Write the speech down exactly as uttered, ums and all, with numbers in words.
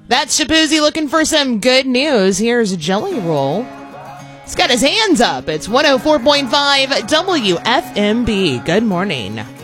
That's Shapoozzy looking for some good news. Here's Jelly Roll. He's got his hands up. It's one oh four point five W F M B. Good morning.